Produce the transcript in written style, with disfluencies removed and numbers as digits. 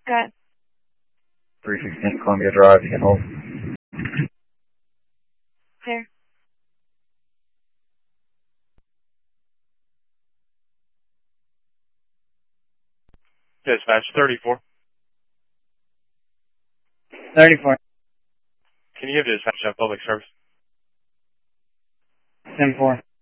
Got 316 Columbia Drive, you can hold. clear. Dispatch 34. 34. Can you give dispatch a public service? 10-4.